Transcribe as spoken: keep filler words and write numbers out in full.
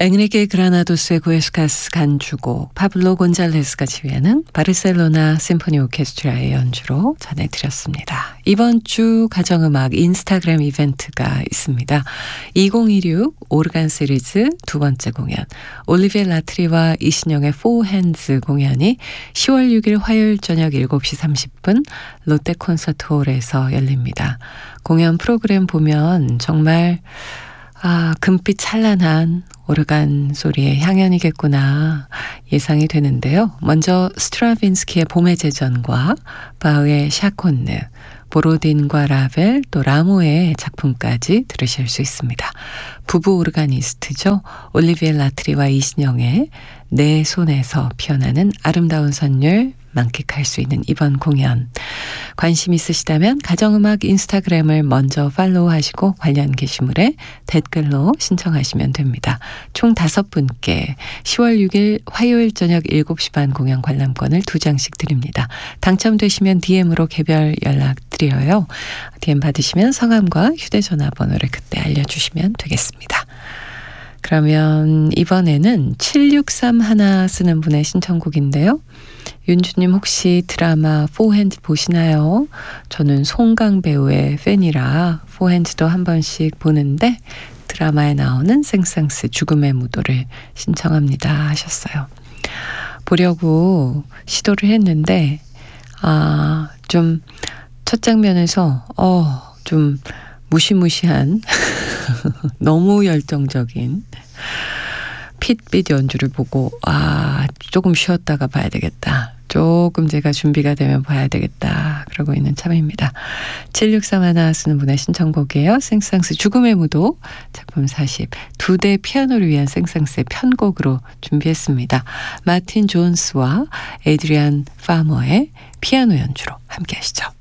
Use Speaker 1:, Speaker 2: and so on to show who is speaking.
Speaker 1: 앵리게 그라나도스의 구에스카스 간주곡, 파블로 곤잘레스가 지휘하는 바르셀로나 심포니 오케스트라의 연주로 전해드렸습니다. 이번 주 가정음악 인스타그램 이벤트가 있습니다. 이천십육 오르간 시리즈 두 번째 공연, 올리비에 라트리와 이신영의 포 핸즈 공연이 시월 육일 화요일 저녁 일곱 시 삼십 분 롯데 콘서트홀에서 열립니다. 공연 프로그램 보면 정말 아, 금빛 찬란한 오르간 소리의 향연이겠구나 예상이 되는데요. 먼저 스트라빈스키의 봄의 제전과 바흐의 샤콘느, 보로딘과 라벨 또 라모의 작품까지 들으실 수 있습니다. 부부 오르가니스트죠. 올리비에 라트리와 이신영의 내 손에서 피어나는 아름다운 선율 만끽할 수 있는 이번 공연. 관심 있으시다면 가정음악 인스타그램을 먼저 팔로우하시고 관련 게시물에 댓글로 신청하시면 됩니다. 총 다섯 분께 시월 육일 화요일 저녁 일곱 시 반 공연 관람권을 두 장씩 드립니다. 당첨되시면 디엠으로 개별 연락드려요. 디엠 받으시면 성함과 휴대전화 번호를 그때 알려주시면 되겠습니다. 그러면 이번에는 칠육삼일 쓰는 분의 신청곡인데요. 윤주님 혹시 드라마 포핸드 보시나요? 저는 송강 배우의 팬이라 포핸드도 한 번씩 보는데 드라마에 나오는 생상스 죽음의 무도를 신청합니다 하셨어요. 보려고 시도를 했는데 아, 좀 첫 장면에서 어, 좀 무시무시한 너무 열정적인 핏빛 연주를 보고 아 조금 쉬었다가 봐야 되겠다. 조금 제가 준비가 되면 봐야 되겠다. 그러고 있는 참입니다. 칠육삼일 쓰는 분의 신청곡이에요. 생상스 죽음의 무도 작품 사십 두 대 피아노를 위한 생상스의 편곡으로 준비했습니다. 마틴 존스와 에드리안 파머의 피아노 연주로 함께 하시죠.